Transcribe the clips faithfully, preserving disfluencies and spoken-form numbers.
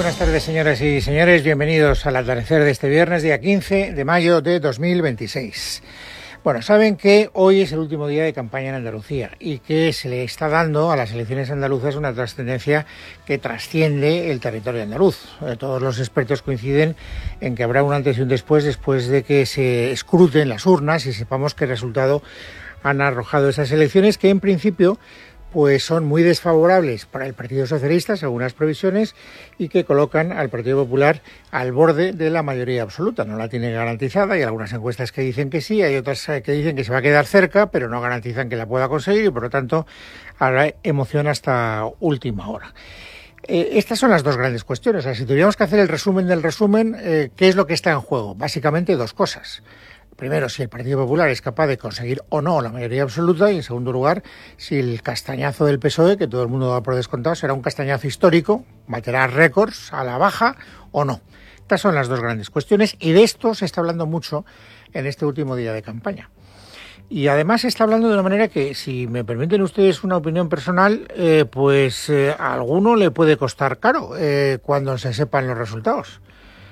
buenas tardes, señoras y señores. Bienvenidos al atardecer de este viernes, día quince de mayo de dos mil veintiséis. Bueno, saben que hoy es el último día de campaña en Andalucía y que se le está dando a las elecciones andaluzas una trascendencia que trasciende el territorio andaluz. Todos los expertos coinciden en que habrá un antes y un después, después de que se escruten las urnas y sepamos qué resultado han arrojado esas elecciones, que en principio pues son muy desfavorables para el Partido Socialista, según las previsiones, y que colocan al Partido Popular al borde de la mayoría absoluta. No la tiene garantizada, hay algunas encuestas que dicen que sí, hay otras que dicen que se va a quedar cerca, pero no garantizan que la pueda conseguir y por lo tanto habrá emoción hasta última hora. Eh, estas son las dos grandes cuestiones. O sea, si tuviéramos que hacer el resumen del resumen, eh, ¿qué es lo que está en juego? Básicamente dos cosas. Primero, si el Partido Popular es capaz de conseguir o no la mayoría absoluta, y en segundo lugar, si el castañazo del P S O E, que todo el mundo da por descontado, será un castañazo histórico, baterá récords a la baja o no. Estas son las dos grandes cuestiones y de esto se está hablando mucho en este último día de campaña. Y además se está hablando de una manera que, si me permiten ustedes una opinión personal, eh, pues eh, a alguno le puede costar caro eh, cuando se sepan los resultados.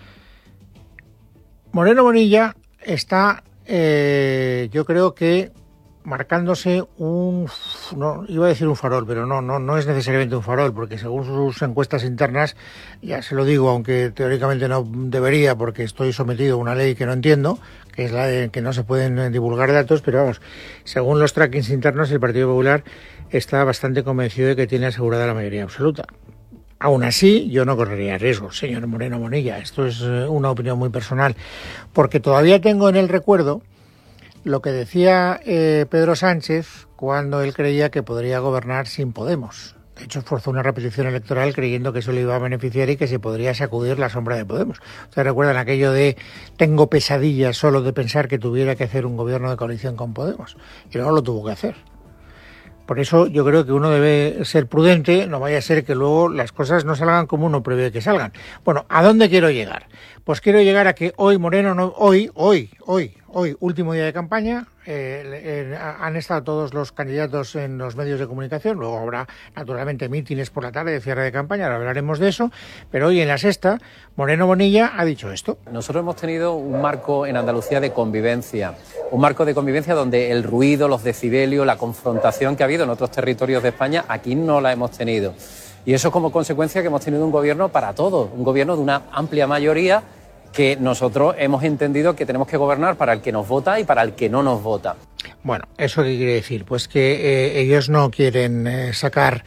Moreno Bonilla está, eh, yo creo que marcándose un, no iba a decir un farol, pero no, no, no es necesariamente un farol, porque según sus encuestas internas, ya se lo digo, aunque teóricamente no debería, porque estoy sometido a una ley que no entiendo, que es la de que no se pueden divulgar datos, pero vamos, según los trackings internos, el Partido Popular está bastante convencido de que tiene asegurada la mayoría absoluta. Aún así, yo no correría riesgo, señor Moreno Bonilla. Esto es una opinión muy personal, porque todavía tengo en el recuerdo lo que decía eh, Pedro Sánchez cuando él creía que podría gobernar sin Podemos. De hecho, forzó una repetición electoral creyendo que eso le iba a beneficiar y que se podría sacudir la sombra de Podemos. ¿Ustedes recuerdan aquello de tengo pesadillas solo de pensar que tuviera que hacer un gobierno de coalición con Podemos? Y luego lo tuvo que hacer. Por eso yo creo que uno debe ser prudente, no vaya a ser que luego las cosas no salgan como uno prevé que salgan. Bueno, ¿a dónde quiero llegar? Pues quiero llegar a que hoy Moreno, no, hoy, hoy, hoy, hoy, último día de campaña, eh, eh, han estado todos los candidatos en los medios de comunicación, luego habrá naturalmente mítines por la tarde de cierre de campaña, ahora hablaremos de eso, pero hoy en la sexta, Moreno Bonilla ha dicho esto. Nosotros hemos tenido un marco en Andalucía de convivencia, un marco de convivencia donde el ruido, los decibelios, la confrontación que ha habido en otros territorios de España, aquí no la hemos tenido. Y eso es como consecuencia que hemos tenido un gobierno para todos, un gobierno de una amplia mayoría que nosotros hemos entendido que tenemos que gobernar para el que nos vota y para el que no nos vota. Bueno, ¿eso qué quiere decir? Pues que eh, ellos no quieren eh, sacar,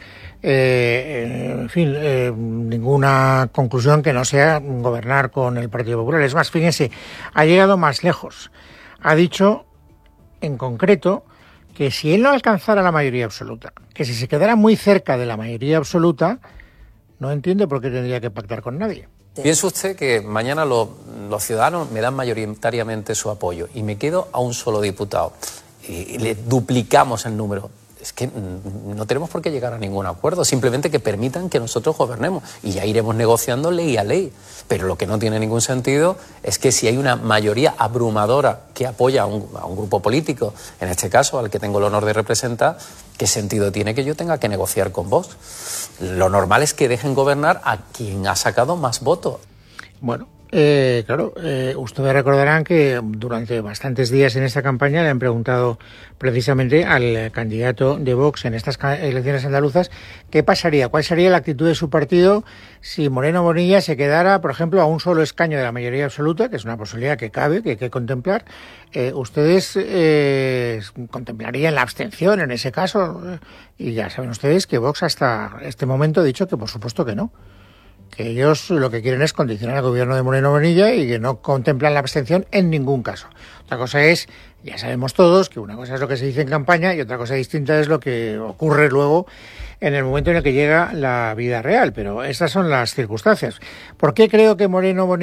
eh, en fin, eh, ninguna conclusión que no sea gobernar con el Partido Popular. Es más, fíjense, ha llegado más lejos. Ha dicho, en concreto, que si él no alcanzara la mayoría absoluta, que si se quedara muy cerca de la mayoría absoluta, no entiende por qué tendría que pactar con nadie. Piense usted que mañana lo, los ciudadanos me dan mayoritariamente su apoyo y me quedo a un solo diputado y le duplicamos el número. Es que no tenemos por qué llegar a ningún acuerdo, simplemente que permitan que nosotros gobernemos y ya iremos negociando ley a ley. Pero lo que no tiene ningún sentido es que si hay una mayoría abrumadora que apoya a un, a un grupo político, en este caso al que tengo el honor de representar, ¿qué sentido tiene que yo tenga que negociar con vos? Lo normal es que dejen gobernar a quien ha sacado más votos. Bueno, eh, claro, eh, ustedes recordarán que durante bastantes días en esta campaña le han preguntado precisamente al candidato de Vox en estas elecciones andaluzas qué pasaría, cuál sería la actitud de su partido si Moreno Bonilla se quedara, por ejemplo, a un solo escaño de la mayoría absoluta, que es una posibilidad que cabe, que hay que contemplar. Eh, ¿Ustedes eh, contemplarían la abstención en ese caso? Y ya saben ustedes que Vox hasta este momento ha dicho que por supuesto que no. Que ellos lo que quieren es condicionar al gobierno de Moreno Bonilla y que no contemplan la abstención en ningún caso. Otra cosa es, ya sabemos todos, que una cosa es lo que se dice en campaña y otra cosa distinta es lo que ocurre luego en el momento en el que llega la vida real. Pero esas son las circunstancias. ¿Por qué creo que Moreno Bonilla